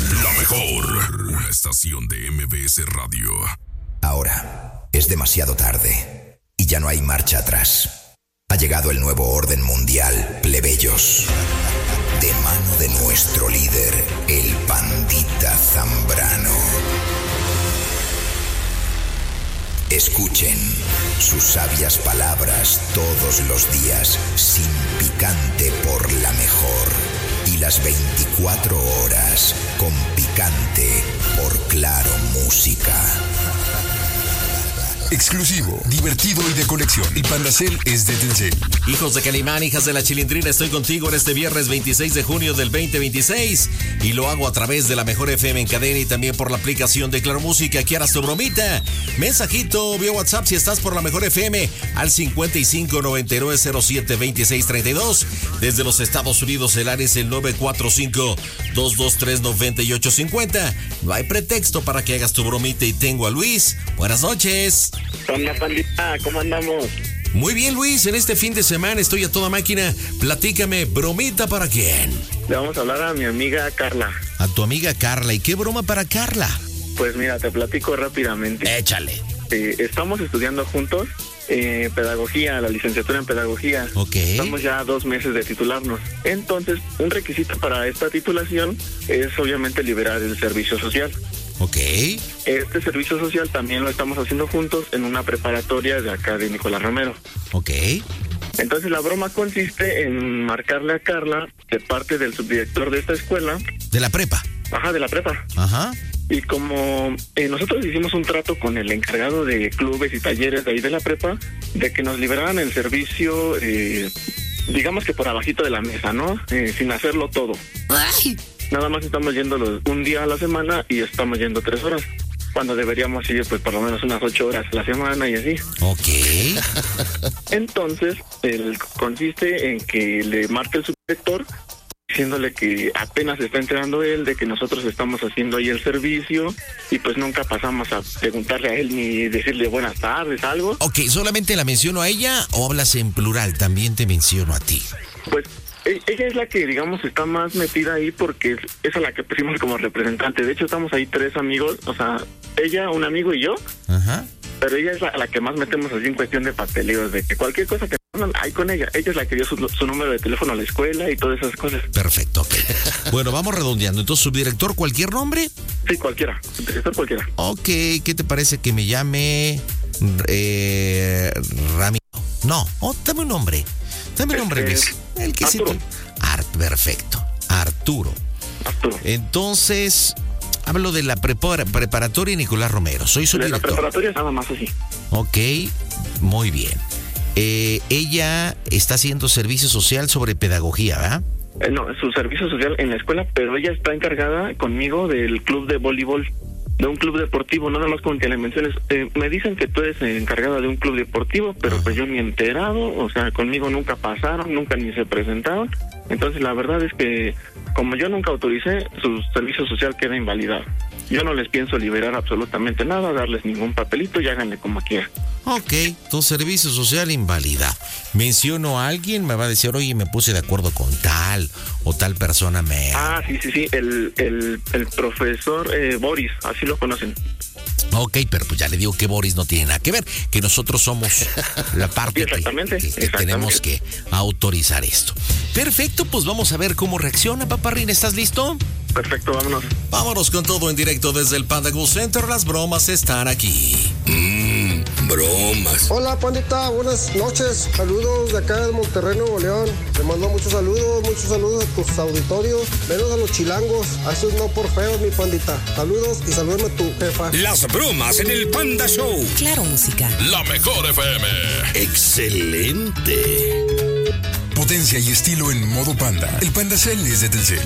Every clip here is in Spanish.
La mejor, una estación de MBS Radio. Ahora es demasiado tarde y ya no hay marcha atrás. Ha llegado el nuevo orden mundial, plebeyos. De mano de nuestro líder, el Pandita Zambrano. Escuchen sus sabias palabras todos los días, sin picante por la mejor. Y las 24 horas con picante por Claro Música. Exclusivo, divertido y de colección. El Pandacel es de Telcel. Hijos de Calimán, hijas de la Chilindrina, estoy contigo en este viernes 26 de junio del 2026 y lo hago a través de la Mejor FM en cadena y también por la aplicación de Claro Música. ¿Quieras tu bromita? Mensajito vía WhatsApp si estás por la Mejor FM al 5599072632. Desde los Estados Unidos el área es el 945-223-9850. No hay pretexto para que hagas tu bromita y tengo a Luis. Buenas noches. Hola, Pandita, ¿cómo andamos? Muy bien, Luis, en este fin de semana estoy a toda máquina. Platícame, ¿bromita para quién? Le vamos a hablar a mi amiga Carla. A tu amiga Carla. ¿Y qué broma para Carla? Pues mira, te platico rápidamente. Échale. Estamos estudiando juntos pedagogía, la licenciatura en pedagogía. Ok. Estamos ya a 2 meses de titularnos. Entonces, un requisito para esta titulación es obviamente liberar el servicio social. Ok. Este servicio social también lo estamos haciendo juntos en una preparatoria de acá de Nicolás Romero. Ok. Entonces la broma consiste en marcarle a Carla de parte del subdirector de esta escuela. ¿De la prepa? Ajá, de la prepa. Ajá. Y como nosotros hicimos un trato con el encargado de clubes y talleres de ahí de la prepa, de que nos liberaran el servicio, digamos que por abajito de la mesa, ¿no? Sin hacerlo todo. ¡Ay! Nada más estamos yendo un día a la semana y estamos yendo 3 horas. Cuando deberíamos ir pues por lo menos unas 8 horas a la semana y así. Ok. Entonces, consiste en que le marque el subdirector diciéndole que apenas se está enterando él de que nosotros estamos haciendo ahí el servicio y pues nunca pasamos a preguntarle a él ni decirle buenas tardes, algo. Ok, ¿solamente la menciono a ella o hablas en plural? También te menciono a ti. Pues ella es la que, digamos, está más metida ahí porque es a la que pusimos como representante. De hecho, estamos ahí 3 amigos, o sea, ella, un amigo y yo. Ajá. Pero ella es la que más metemos así en cuestión de papeleos, de que cualquier cosa que mandan, hay con ella. Ella es la que dio su número de teléfono a la escuela y todas esas cosas. Perfecto, ok. Bueno, vamos redondeando. Entonces, subdirector, ¿cualquier nombre? Sí, cualquiera. Subdirector cualquiera. Ok, ¿qué te parece que me llame Ramiro? No, dame un nombre. Dame un nombre, Luis. El que Arturo. sí. Perfecto. Arturo. Entonces, hablo de la preparatoria Nicolás Romero. Soy su De la director. preparatoria nada más así. Ok, muy bien. Ella está haciendo servicio social sobre pedagogía, ¿verdad? No, su servicio social en la escuela, pero ella está encargada conmigo del club de voleibol, de un club deportivo, nada más con que le menciones. Me dicen que tú eres encargada de un club deportivo, pero pues yo ni enterado, o sea, conmigo nunca pasaron, nunca ni se presentaron. Entonces la verdad es que como yo nunca autoricé, su servicio social queda invalidado. Yo no les pienso liberar absolutamente nada, darles ningún papelito y háganle como quieran. Ok, tu servicio social invalidado. Menciono a alguien, me va a decir, oye, me puse de acuerdo con tal o tal persona me... Ah, sí, el profesor Boris, así lo conocen. Ok, pero pues ya le digo que Boris no tiene nada que ver, que nosotros somos la parte que tenemos que autorizar esto. Perfecto, pues vamos a ver cómo reacciona, Paparrín. ¿Estás listo? Perfecto, vámonos. Vámonos con todo en directo desde el Panda Go Center. Las bromas están aquí. Bromas. Hola, Pandita, buenas noches. Saludos de acá de Monterrey, Nuevo León. Te mando muchos saludos a tus auditorios, menos a los chilangos. A esos no por feos, mi Pandita. Saludos y salúdame a tu jefa. Las bromas en el Panda Show. Claro Música. La Mejor FM. Excelente. Potencia y estilo en modo Panda. El Pandacel es de Telcel.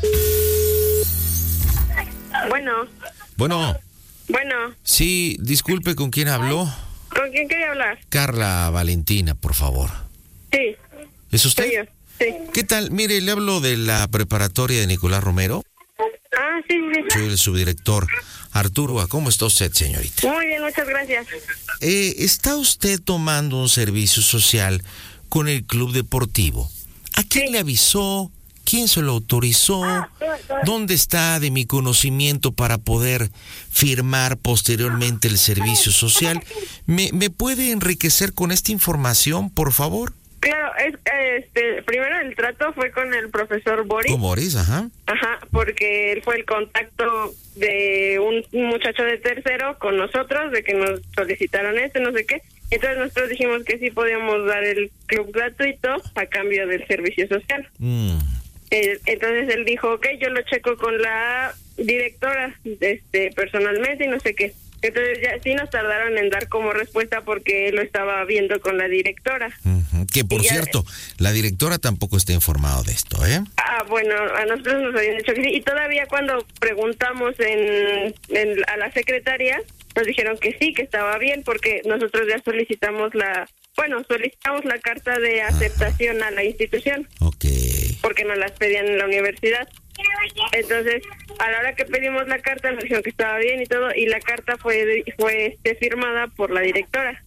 Bueno. Sí, disculpe, ¿con quién habló? ¿Con quién quería hablar? Carla Valentina, por favor. Sí. ¿Es usted? Soy yo, sí. ¿Qué tal? Mire, le hablo de la preparatoria de Nicolás Romero. Ah, sí. Soy el subdirector. Arturo, ¿cómo está usted, señorita? Muy bien, muchas gracias. ¿Está usted tomando un servicio social con el club deportivo? ¿A quién le avisó? ¿Quién se lo autorizó? ¿Dónde está de mi conocimiento para poder firmar posteriormente el servicio social? ¿Me puede enriquecer con esta información, por favor? Claro, primero el trato fue con el profesor Boris. ¿Con Boris? Ajá. Ajá, porque él fue el contacto de un muchacho de tercero con nosotros, de que nos solicitaron no sé qué. Entonces nosotros dijimos que sí podíamos dar el club gratuito a cambio del servicio social. Entonces él dijo, ok, yo lo checo con la directora personalmente y no sé qué. Entonces ya sí nos tardaron en dar como respuesta porque él lo estaba viendo con la directora. Que por cierto, la directora tampoco está informada de esto, ¿eh? Bueno, a nosotros nos habían dicho que sí. Y todavía cuando preguntamos a la secretaria, nos dijeron que sí, que estaba bien, porque nosotros ya solicitamos la carta de aceptación a la institución. Ok. Porque nos las pedían en la universidad. Entonces, a la hora que pedimos la carta, nos dijeron que estaba bien y todo, y la carta fue firmada por la directora.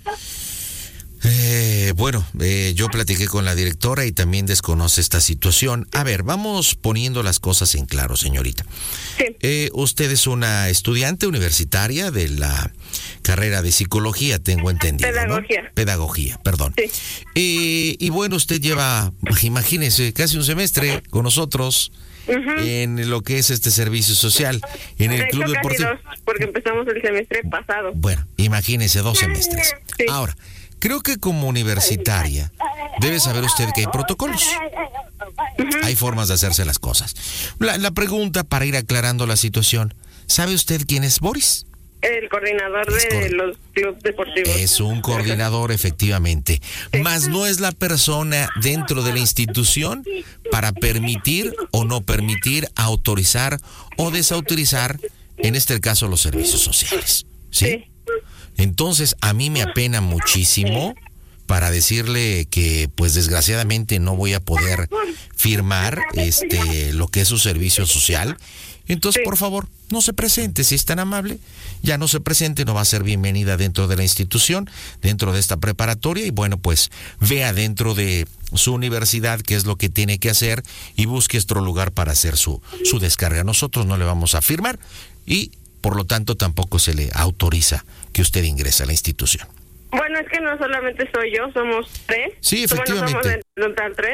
Yo platiqué con la directora y también desconoce esta situación. A ver, vamos poniendo las cosas en claro, señorita. Sí. Usted es una estudiante universitaria de la carrera de psicología, tengo entendido. Pedagogía. ¿No? Pedagogía, perdón. Sí. Y bueno, usted lleva, imagínese, casi un semestre con nosotros. En lo que es este servicio social en el club deportivo. Casi 2, porque empezamos el semestre pasado. Bueno, imagínese 2 semestres. Sí. Ahora, creo que como universitaria debe saber usted que hay protocolos. Hay formas de hacerse las cosas. La pregunta para ir aclarando la situación, ¿sabe usted quién es Boris? El coordinador de los clubes deportivos. Es un coordinador, efectivamente. Mas no es la persona dentro de la institución para permitir o no permitir, autorizar o desautorizar, en este caso, los servicios sociales. ¿Sí? Entonces, a mí me apena muchísimo para decirle que, pues, desgraciadamente no voy a poder firmar lo que es su servicio social. Entonces, por favor, no se presente, si es tan amable, ya no se presente, no va a ser bienvenida dentro de la institución, dentro de esta preparatoria, y bueno, pues vea dentro de su universidad qué es lo que tiene que hacer y busque otro lugar para hacer su descarga. Nosotros no le vamos a firmar y, por lo tanto, tampoco se le autoriza que usted ingrese a la institución. Bueno, es que no solamente soy yo, somos 3. Sí, efectivamente. Somos en total 3.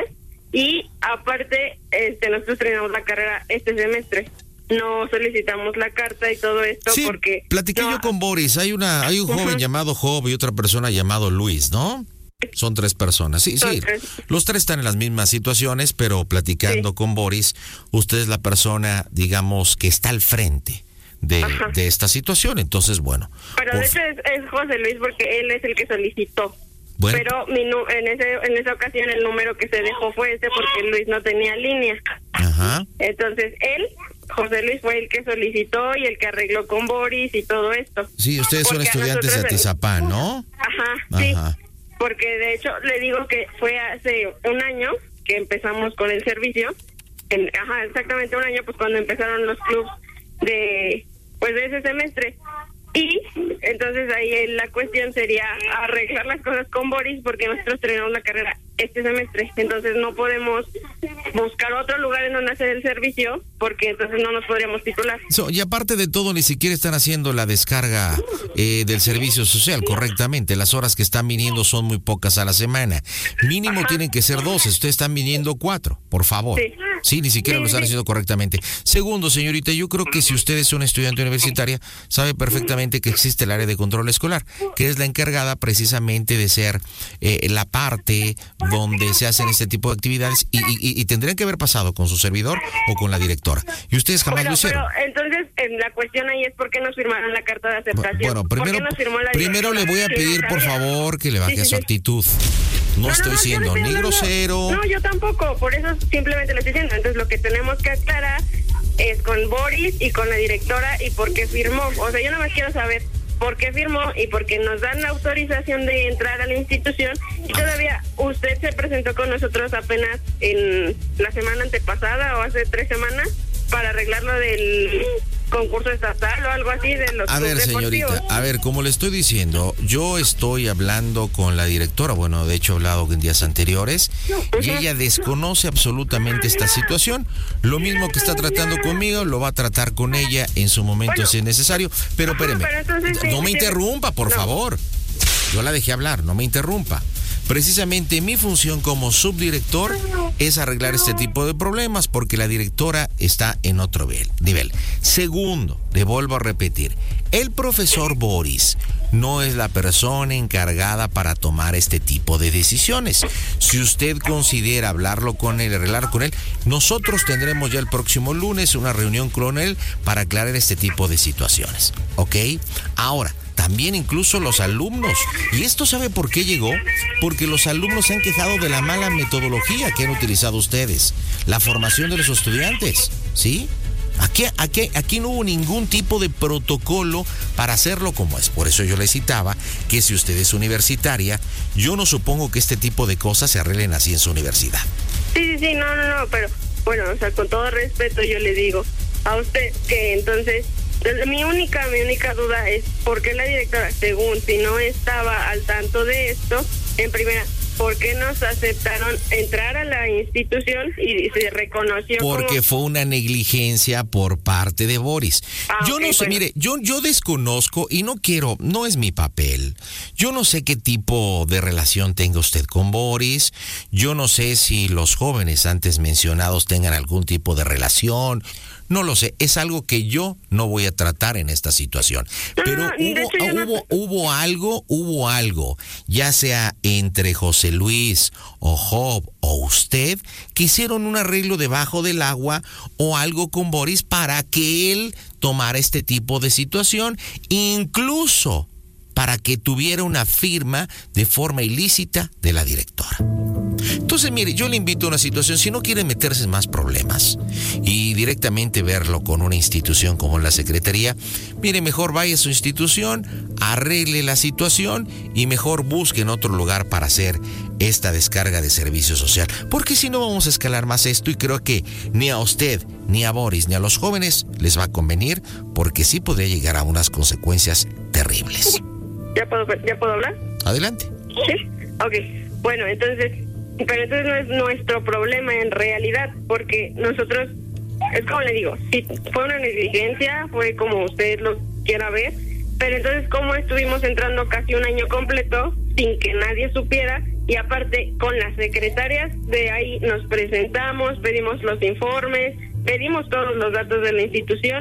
Y aparte, nosotros terminamos la carrera este semestre. No solicitamos la carta y todo esto porque... platiqué yo con Boris. Hay un joven llamado Job y otra persona llamado Luis, ¿no? Son 3 personas. Sí. 3. Los 3 están en las mismas situaciones, pero platicando con Boris, usted es la persona, digamos, que está al frente de esta situación. Entonces, bueno. Pero de hecho es José Luis, porque él es el que solicitó. Bueno. Pero en esa ocasión el número que se dejó fue porque Luis no tenía línea. Ajá. Entonces José Luis fue el que solicitó y el que arregló con Boris y todo esto. Sí, ustedes son estudiantes de Atizapán, ¿no? Ajá, sí. Porque de hecho le digo que fue hace un año que empezamos con el servicio. Exactamente un año, pues cuando empezaron los clubs de ese semestre. Y entonces ahí la cuestión sería arreglar las cosas con Boris, porque nosotros terminamos la carrera este semestre. Entonces no podemos buscar otro lugar en donde hacer el servicio, porque entonces no nos podríamos titular. Y aparte de todo, ni siquiera están haciendo la descarga del servicio social correctamente. Las horas que están viniendo son muy pocas a la semana. Mínimo tienen que ser 12. Ustedes están viniendo 4, por favor. Sí, ni siquiera lo están haciendo correctamente. Segundo, señorita, yo creo que si usted es una estudiante universitaria, sabe perfectamente que existe el área de control escolar, que es la encargada precisamente de ser la parte donde se hacen este tipo de actividades y tendrían que haber pasado con su servidor o con la directora. Y ustedes jamás lo hicieron. Pero entonces la cuestión ahí es por qué nos firmaron la carta de aceptación. Bueno, primero le voy a pedir por favor que le baje su actitud. No estoy siendo ni grosero. No, yo tampoco, por eso simplemente lo estoy diciendo. Entonces lo que tenemos que aclarar es con Boris y con la directora y por qué firmó. O sea, yo nada más quiero saber por qué firmó y por qué nos dan la autorización de entrar a la institución. Y todavía usted se presentó con nosotros apenas en la semana antepasada o hace 3 semanas para arreglar lo del concurso estatal o algo así de los A ver, señorita, a ver, como le estoy diciendo, yo estoy hablando con la directora, bueno, de hecho he hablado en días anteriores, y ella desconoce absolutamente esta situación. Lo mismo que está tratando conmigo, lo va a tratar con ella en su momento si es necesario. Pero espéreme, no me interrumpa, por favor. Yo la dejé hablar, no me interrumpa. Precisamente mi función como subdirector es arreglar este tipo de problemas porque la directora está en otro nivel. Segundo, le vuelvo a repetir, el profesor Boris no es la persona encargada para tomar este tipo de decisiones. Si usted considera hablarlo con él, arreglar con él, nosotros tendremos ya el próximo lunes una reunión con él para aclarar este tipo de situaciones, ¿ok? Ahora, también incluso los alumnos. ¿Y esto sabe por qué llegó? Porque los alumnos se han quejado de la mala metodología que han utilizado ustedes. La formación de los estudiantes, ¿sí? Aquí no hubo ningún tipo de protocolo para hacerlo como es. Por eso yo le citaba que si usted es universitaria, yo no supongo que este tipo de cosas se arreglen así en su universidad. Sí, no, pero bueno, o sea, con todo respeto yo le digo a usted que entonces... Mi única duda es por qué la directora, según si no estaba al tanto de esto, en primera, ¿por qué nos aceptaron entrar a la institución y se reconoció porque fue una negligencia por parte de Boris? Yo no sé, bueno. Mire, yo desconozco y no es mi papel. Yo no sé qué tipo de relación tenga usted con Boris. Yo no sé si los jóvenes antes mencionados tengan algún tipo de relación. No lo sé, es algo que yo no voy a tratar en esta situación. Pero hubo algo, ya sea entre José Luis o Job o usted, que hicieron un arreglo debajo del agua o algo con Boris para que él tomara este tipo de situación, incluso para que tuviera una firma de forma ilícita de la directora. Entonces, mire, yo le invito a una situación, si no quiere meterse en más problemas y directamente verlo con una institución como la Secretaría, mire, mejor vaya a su institución, arregle la situación y mejor busque en otro lugar para hacer esta descarga de servicio social. Porque si no vamos a escalar más esto y creo que ni a usted, ni a Boris, ni a los jóvenes les va a convenir, porque sí podría llegar a unas consecuencias terribles. ¿Ya puedo hablar? Adelante. Sí, ok. Bueno, pero entonces no es nuestro problema en realidad, porque nosotros, es como le digo, si fue una negligencia, fue como usted lo quiera ver, pero entonces ¿cómo estuvimos entrando casi un año completo sin que nadie supiera? Y aparte, con las secretarias de ahí nos presentamos, pedimos los informes, pedimos todos los datos de la institución,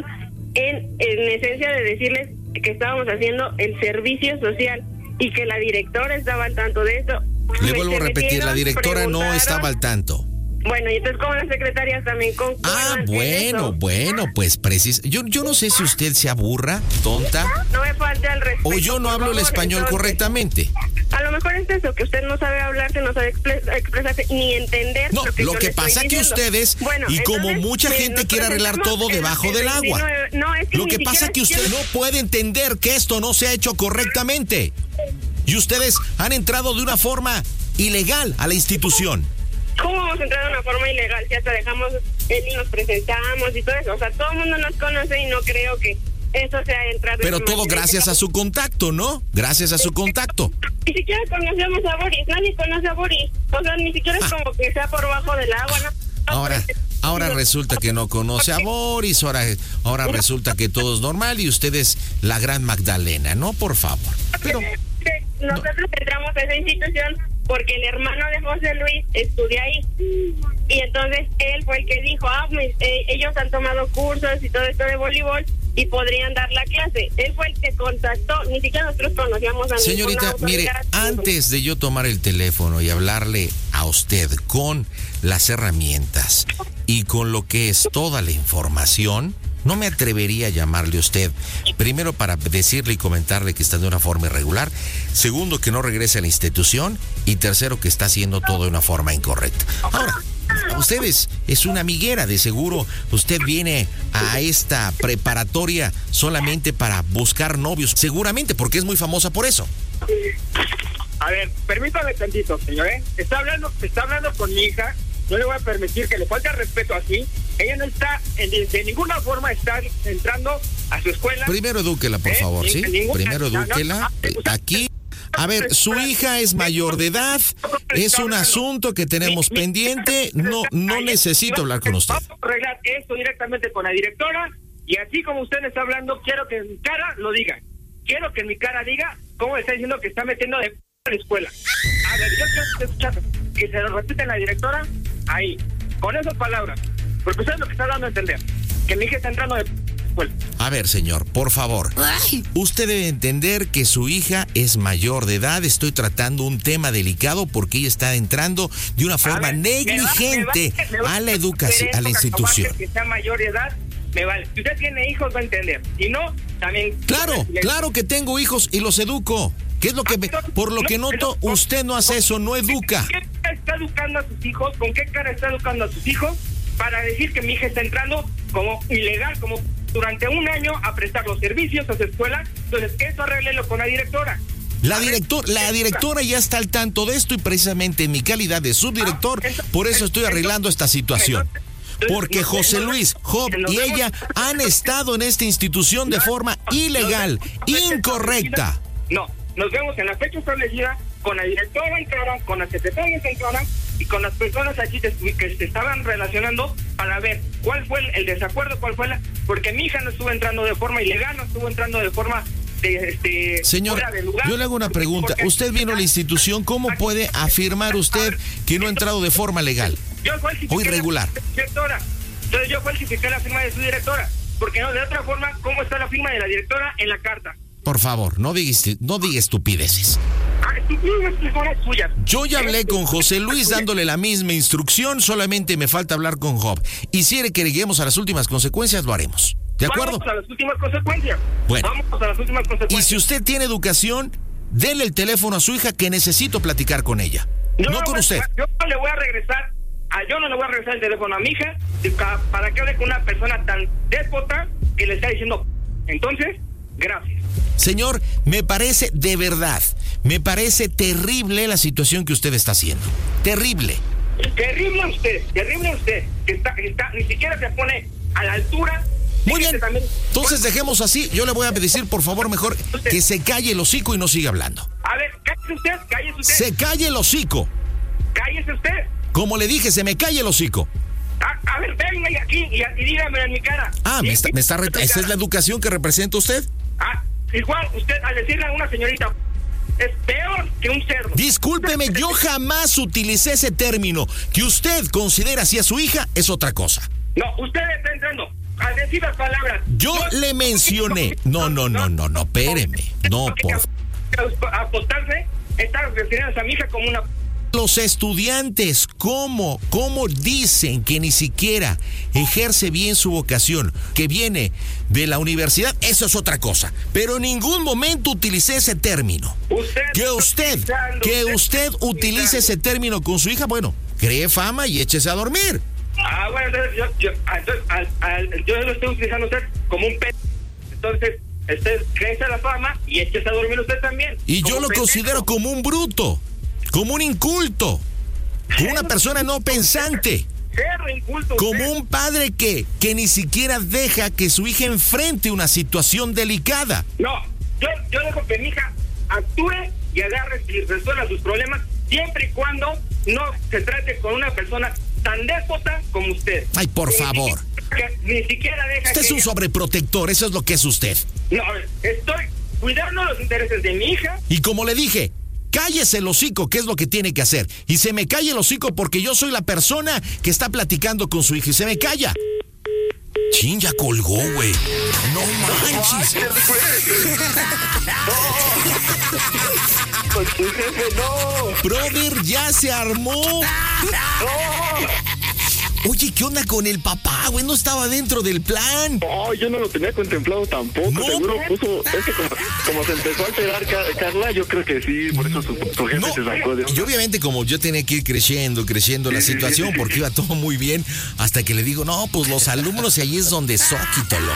en esencia de decirles que estábamos haciendo el servicio social y que la directora estaba al tanto de eso. Le vuelvo a repetir, la directora no estaba al tanto. Bueno, y entonces como las secretarias también concuerdan bueno, pues preciso. Yo no sé si usted se aburra, tonta. No me falte al respeto. O yo no hablo el español correctamente. A lo mejor es eso, que usted no sabe hablarse, no sabe expresarse, ni entender lo que pasa que ustedes, y como mucha gente quiere arreglar todo debajo del agua. Lo que pasa que usted no puede entender que esto no se ha hecho correctamente. Y ustedes han entrado de una forma ilegal a la institución. ¿Cómo vamos a entrar de una forma ilegal? Si hasta dejamos y nos presentamos y todo eso. O sea, todo el mundo nos conoce y no creo que eso sea entrar. Pero todo gracias a su contacto, ¿no? Gracias a su contacto. Ni siquiera conocemos a Boris, nadie conoce a Boris. O sea, ni siquiera es como que sea por bajo del agua, ¿no? Ahora resulta que no conoce a Boris, ahora resulta que todo es normal y usted es la gran Magdalena, ¿no? Por favor. Pero nosotros entramos a esa institución porque el hermano de José Luis estudia ahí. Y entonces él fue el que dijo, ellos han tomado cursos y todo esto de voleibol y podrían dar la clase. Él fue el que contactó, ni siquiera nosotros conocíamos a señorita, mire, antes de yo tomar el teléfono y hablarle a usted con las herramientas y con lo que es toda la información, no me atrevería a llamarle a usted, primero para decirle y comentarle que está de una forma irregular, segundo que no regrese a la institución y tercero que está haciendo todo de una forma incorrecta. Ahora, usted es una amiguera, de seguro usted viene a esta preparatoria solamente para buscar novios, seguramente porque es muy famosa por eso. A ver, permítame tantito, señor, Está hablando con mi hija. No le voy a permitir que le falte respeto así. ella no está, de ninguna forma está entrando a su escuela. Primero edúquela, por favor, ¿sí? Primero edúquela. Aquí, a ver, su hija es mayor de edad, es un asunto que tenemos pendiente, no necesito hablar con usted. Vamos a arreglar esto directamente con la directora, y así como usted me está hablando, quiero que en mi cara lo diga. Quiero que en mi cara diga cómo está diciendo que está metiendo de la escuela. A ver, yo quiero escuchar que se lo repite la directora ahí, con esas palabras, porque usted es lo que está dando a entender, que mi hija está entrando de escuela. A ver, señor, por favor, usted debe entender que su hija es mayor de edad. Estoy tratando un tema delicado porque ella está entrando de una forma negligente a la educación, a la institución. Que sea mayor de edad, me vale. Si usted tiene hijos, va a entender. Si no, también... Claro que tengo hijos y los educo. ¿Qué es lo que por lo que noto, usted no hace eso, no educa? ¿Qué cara está educando a sus hijos? ¿Con qué cara está educando a sus hijos para decir que mi hija está entrando como ilegal, como durante un año a prestar los servicios a su escuela? Entonces, eso arréglelo con la directora. La directora ya está al tanto de esto y precisamente en mi calidad de subdirector, por eso estoy arreglando esta situación. Porque José Luis, Job y ella han estado en esta institución de forma ilegal, incorrecta. No, nos vemos en la fecha establecida con la directora en cara, con las secretarias en cara y con las personas aquí que se estaban relacionando para ver cuál fue el desacuerdo, porque mi hija no estuvo entrando de forma ilegal, no estuvo entrando de forma señor, fuera de lugar. Yo le hago una pregunta. Usted vino a la institución, ¿cómo puede afirmar usted que no ha entrado de forma legal o irregular? Entonces yo falsifiqué la firma de su directora, porque no, de otra forma, ¿cómo está la firma de la directora en la carta? Por favor, no diga estupideces. Estupideces suyas. Yo ya hablé con José Luis dándole la misma instrucción, solamente me falta hablar con Job. Y si quiere que lleguemos a las últimas consecuencias, lo haremos. ¿De acuerdo? Vamos a las últimas consecuencias. Bueno. Vamos a las últimas consecuencias. Y si usted tiene educación, dele el teléfono a su hija que necesito platicar con ella. No con usted. Yo no le voy a regresar el teléfono a mi hija para que hable con una persona tan déspota que le está diciendo. Entonces, gracias. Señor, me parece me parece terrible la situación que usted está haciendo. Terrible. Terrible usted, que está, ni siquiera se pone a la altura. Muy bien, entonces dejemos así. Yo le voy a decir, por favor, mejor que se calle el hocico y no siga hablando. A ver, cállese usted. Se calle el hocico. Cállese usted. Como le dije, se me calle el hocico. A ver, venga aquí y dígame en mi cara. ¿Esa es la educación que representa usted? Igual, usted al decirle a una señorita es peor que un cerdo. Discúlpeme, yo jamás utilicé ese término. Que usted considera así a su hija es otra cosa. No, usted está entrando al decir las palabras. Yo le mencioné. No, espéreme. No, por favor. Apostarse, está refiriéndose a mi hija como una... Los estudiantes, ¿cómo dicen que ni siquiera ejerce bien su vocación, que viene de la universidad? Eso es otra cosa. Pero en ningún momento utilicé ese término. Que usted utilice ese término con su hija, bueno, cree fama y échese a dormir. Bueno, entonces yo lo estoy utilizando usted como un pez. Entonces, usted crece la fama y échese a dormir usted también. Y yo lo considero como un bruto. Como un inculto, como una persona no pensante, como un padre que ni siquiera deja que su hija enfrente una situación delicada. No, yo dejo que mi hija actúe y agarre y resuelva sus problemas siempre y cuando no se trate con una persona tan déspota como usted. Ay, por favor. Ni siquiera deja. Usted es un sobreprotector, eso es lo que es usted. No, estoy cuidando los intereses de mi hija. Y como le dije, cállese el hocico, que es lo que tiene que hacer. Y se me calla el hocico porque yo soy la persona que está platicando con su hija y se me calla. Chin, ya colgó, güey. No manches. No. Brother, ya se armó. Oye, ¿qué onda con el papá, güey? No estaba dentro del plan. No, yo no lo tenía contemplado tampoco. No. Seguro puso... Es que como se empezó a alterar Carla, yo creo que sí, por eso su jefe se sacó de... Y obviamente como yo tenía que ir creciendo la situación, porque iba todo muy bien, hasta que le digo, no, pues los alumnos y ahí es donde Zóquitolo.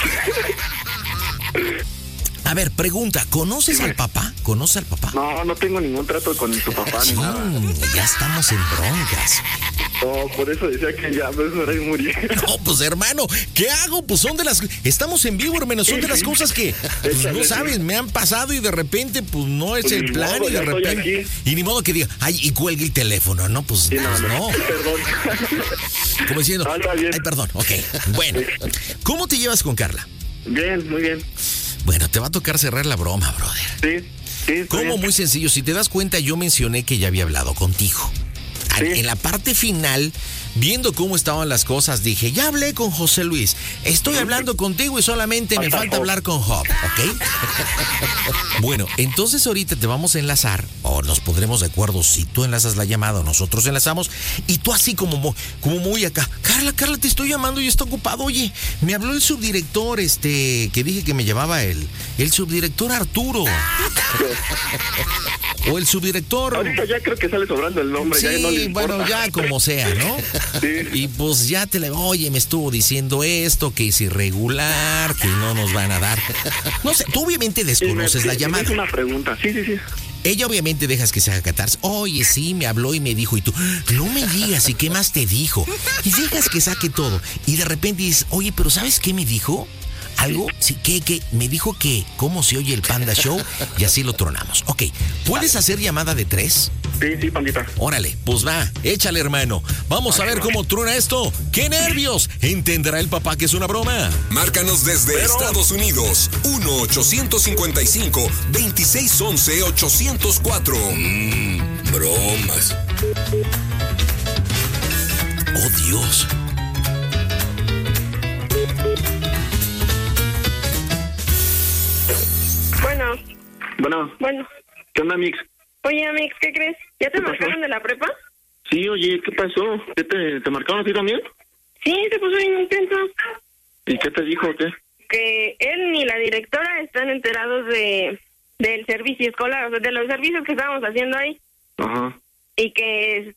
A ver, pregunta, ¿conoces al papá? ¿Conoce al papá? No tengo ningún trato con su papá ni nada. Ya estamos en broncas. No, por eso decía que ya, pues ahora morir. No, pues hermano, ¿qué hago? Pues son de las... Estamos en vivo, hermano, son de las cosas que, pues, no sabes, me han pasado y de repente, pues no es el plan modo, y de repente... Y ni modo que diga, ay, y cuelgue el teléfono, ¿no? Pues, sí, no. Perdón. Como diciendo, bien. ay, perdón, ok. Bueno, ¿cómo te llevas con Carla? Bien, muy bien. Bueno, te va a tocar cerrar la broma, brother. Sí. Como muy sencillo, si te das cuenta, yo mencioné que ya había hablado contigo. Sí. En la parte final, viendo cómo estaban las cosas, dije, ya hablé con José Luis, estoy hablando contigo y solamente me falta hablar con Job, ¿ok? Bueno, entonces ahorita te vamos a enlazar, o nos pondremos de acuerdo si tú enlazas la llamada o nosotros enlazamos, y tú así como muy acá, Carla, te estoy llamando y está ocupado, oye, me habló el subdirector, que dije que me llevaba el subdirector Arturo. O el subdirector. Ahorita ya creo que sale sobrando el nombre. Sí, ya no le importa. bueno, ya como sea, ¿no? Sí. Y pues ya oye, me estuvo diciendo esto, que es irregular, que no nos van a dar. No sé, tú obviamente desconoces la llamada. Es una pregunta, sí. Ella obviamente dejas que se haga catarse. Oye, sí, me habló y me dijo. Y tú, no me digas, ¿y qué más te dijo? Y dejas que saque todo. Y de repente dices, oye, pero ¿sabes qué me dijo? Algo, sí, que me dijo que cómo se oye el Panda Show y así lo tronamos. Ok, ¿puedes hacer llamada de 3? Sí, pandita. Órale, pues va, échale, hermano. Vamos a ver cómo truena esto. ¡Qué nervios! ¿Entenderá el papá que es una broma? Márcanos desde Estados Unidos. 1-855-2611-804. Bromas. ¡Oh, Dios! Bueno. ¿Qué onda, Mix? Oye, Amix, ¿qué crees? ¿Ya te marcaron de la prepa? Sí, oye, ¿qué pasó? ¿Qué te marcaron a ti también? Sí, se puso bien intenso. ¿Y qué te dijo o qué? Que él ni la directora están enterados del servicio escolar, o sea, de los servicios que estábamos haciendo ahí. Ajá. Y que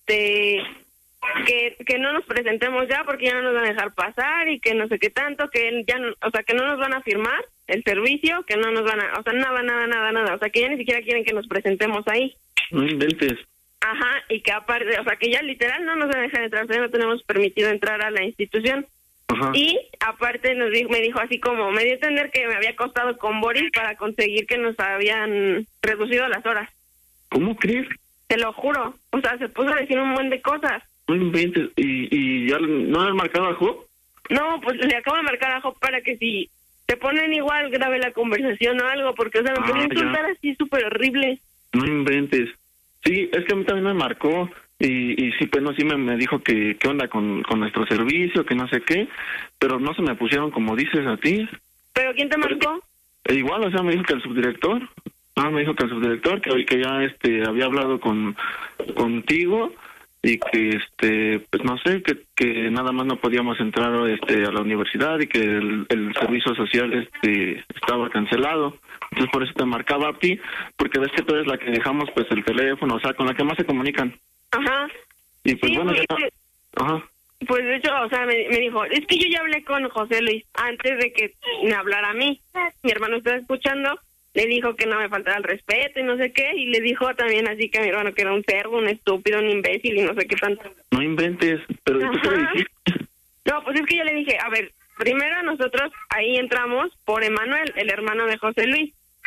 que no nos presentemos ya porque ya no nos van a dejar pasar y que no sé qué tanto, que ya no, o sea, que no nos van a firmar el servicio, que no nos van a, o sea, nada, o sea, que ya ni siquiera quieren que nos presentemos ahí. No inventes. Ajá, y que aparte, o sea, que ya literal no nos van a dejar entrar, o sea, no tenemos permitido entrar a la institución. Ajá. Y aparte me dijo así como, me dio a entender que me había costado con Boris para conseguir que nos habían reducido las horas. ¿Cómo crees? Te lo juro, o sea, se puso a decir un buen de cosas. No inventes. ¿Y ya no han marcado a Job? No, pues le acabo de marcar a Job para que si te ponen igual, grabe la conversación o algo, porque, o sea, me pueden insultar así súper horrible. No inventes. Sí, es que a mí también me marcó y sí, pues no, sí me dijo que qué onda con nuestro servicio, que no sé qué, pero no se me pusieron como dices a ti. ¿Pero quién te marcó? Igual, o sea, me dijo que el subdirector. Me dijo que el subdirector, que ya había hablado contigo y que pues no sé, que nada más no podíamos entrar a la universidad y que el servicio social estaba cancelado. Entonces por eso te marcaba a ti, porque ves que tú eres la que dejamos pues el teléfono, o sea, con la que más se comunican. Ajá. Y pues sí, bueno, ya... Ajá. Pues de hecho, o sea, me dijo, es que yo ya hablé con José Luis antes de que me hablara a mí. Mi hermano estaba escuchando, le dijo que no me faltara el respeto y no sé qué, y le dijo también así que a mi hermano que era un cerdo, un estúpido, un imbécil y no sé qué tanto. No inventes, pero ¿tú qué le dijiste? No, pues es que yo le dije, a ver, primero nosotros ahí entramos por Emanuel, el hermano de José Luis.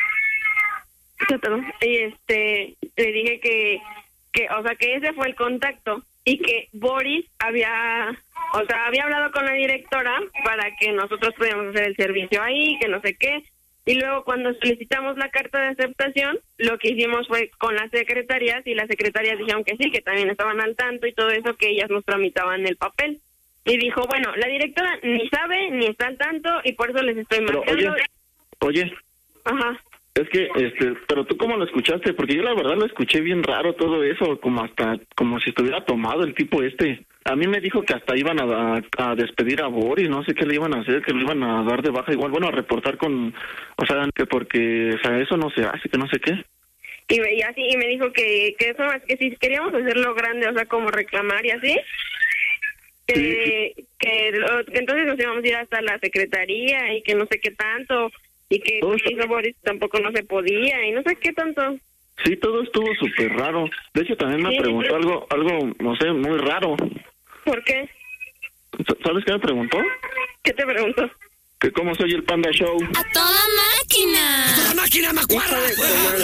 Y le dije que o sea, que ese fue el contacto y que Boris había hablado con la directora para que nosotros pudiéramos hacer el servicio ahí, que no sé qué. Y luego cuando solicitamos la carta de aceptación, lo que hicimos fue con las secretarias y las secretarias dijeron que sí, que también estaban al tanto y todo eso, que ellas nos tramitaban el papel. Y dijo, bueno, la directora ni sabe ni está al tanto y por eso les estoy marcando. Oye. Ajá. Es que, pero tú cómo lo escuchaste, porque yo la verdad lo escuché bien raro todo eso, como si estuviera tomado el tipo A mí me dijo que hasta iban a despedir a Boris, no sé qué le iban a hacer, que lo iban a dar de baja igual, bueno, a reportar o sea, que porque, o sea, eso no se hace, que no sé qué. Y así, y me dijo que eso es que si queríamos hacerlo grande, o sea, como reclamar y así, que entonces nos íbamos a ir hasta la secretaría y que no sé qué tanto. Y que hizo Boris tampoco no se podía y no sé qué tanto. Sí, todo estuvo súper raro. De hecho, también me preguntó algo, no sé, muy raro. ¿Por qué? ¿Sabes qué me preguntó? ¿Qué te preguntó? Que cómo soy el Panda Show. ¡A toda máquina! ¡A toda máquina, Macuarra!